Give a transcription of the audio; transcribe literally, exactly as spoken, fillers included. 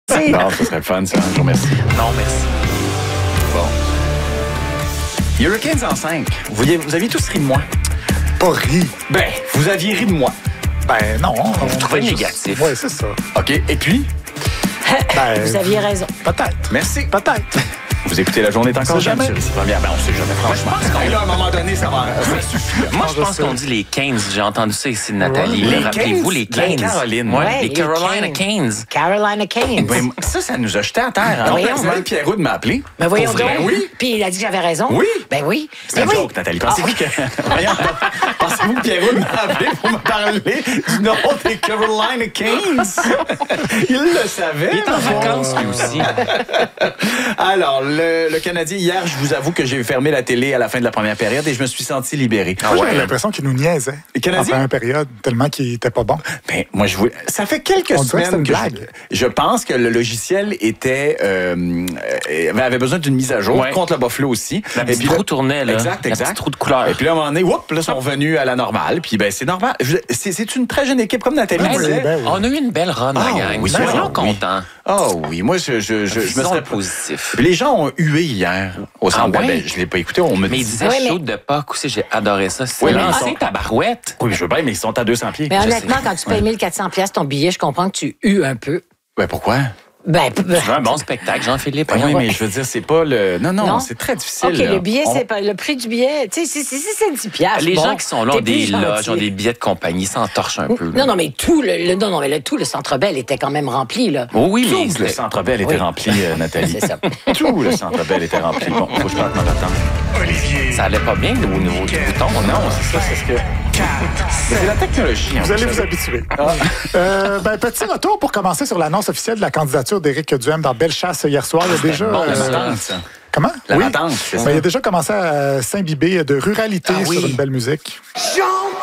Non, ça serait le fun, ça. Je vous remercie. Non, merci. Bon. Hurricanes en cinq. Vous, aviez- vous aviez tous ri de moi. Pas ri. Ben, vous aviez ri de moi. Ben non. Vous trouvez négatif. Oui, c'est ça. OK. Et puis? Ben, Vous aviez raison. Peut-être. Merci. Peut-être. Vous écoutez La Journée est encore sait jeune jamais. sur ici première. Ben, on sait jamais, franchement. pense Et là, à un moment donné, ça va. Ça suffit. Moi, je je pense sais. qu'on dit les Canes. J'ai entendu ça ici de Nathalie. Les Rappelez-vous, Canes les de la Canes. Caroline. Ouais, Ouais, les les Carolina Canes. Canes. Carolina Canes. Ben, ça, ça nous a jetés à terre. Hein? voyons, Même hein. Pierre-Roux m'a appelé. Ben voyons Pour vrai. donc. Oui. Puis il a dit que j'avais raison. Oui. Ben oui. C'est Ben une oui. joke, Nathalie. Pensez-vous que... Voyons, pensez-vous que Pierre-Roux m'a appelé pour me parler du nom des Carolina Canes? Il le savait. Il est en mais bon. vacances, lui aussi. Alors, le, le Canadien, hier, je vous avoue que j'ai fermé la télé à la fin de la première période et je me suis senti libéré. Moi, j'avais l'impression qu'il nous niaisait. Les Canadiens? En première période, tellement qu'il était pas bon. Ben, moi, je voulais... Ça fait quelques On dirait que semaines c'est que, une je... blague. je pense que le logiciel était euh, euh, avait besoin d'une mise à jour Ouais. contre le Buffalo aussi. La Et petite puis là- roue tournait, là. Exact, La exact. petite roue de couleur. Et puis là, à un moment donné, whoop, là, ils sont revenus à la normale. Puis ben, c'est normal. Je- C'est, c'est une très jeune équipe, comme Nathalie Ben oui, disait. ben oui. On a eu une belle run, Ah, la gang. oui, Soyons oui. contents. Oh oui, moi, je, je, je, je me Disons serais le positif. Puis les gens ont hué hier au centre. Ah ouais? Ben, je l'ai pas écouté, on me Mais il dit. disait Ouais, mais- shoot de Pâques aussi, j'ai adoré ça. C'est Oui, mais ils lancé sont- ta barouette. Oui, je veux bien, mais ils sont à deux cents pieds. Mais Je honnêtement, sais. quand tu payes mille quatre cents pièces ton billet, je comprends que tu hues un peu. Ben, pourquoi? Ben, p- Tu veux un bon spectacle, Jean-Philippe? Ben oui, Voyons. mais je veux dire, c'est pas le. Non, non, Non? c'est très difficile. OK, là. le billet, On- c'est pas le prix du billet. Tu sais, si si- si c'est dix piastres. Les bon, gens qui sont là ont t'es des plus loges, gentil. ont des billets de compagnie, ils s'entorchent un peu. là. Non, non, mais tout le, le- non, non, mais le, tout le Centre Bell était quand même rempli, là. Oh oui, mais Tout le c'était- Centre Bell était Oui. rempli, euh, Nathalie. C'est ça. Tout le Centre Bell était rempli. Bon, faut que je parte ma patente. ça allait pas bien au niveau du bouton. Non, c'est ça, c'est ce que. Mais c'est la technologie. hein, Vous allez savez. vous habituer. Euh, ben, petit retour pour commencer sur l'annonce officielle de la candidature d'Éric Duhem dans Bellechasse hier soir. Il y a déjà. bon, La euh, patente, ça. Comment? La Oui. patente, c'est ça. Ben, il a déjà commencé à s'imbiber de ruralité Ah oui. sur une belle musique. Jean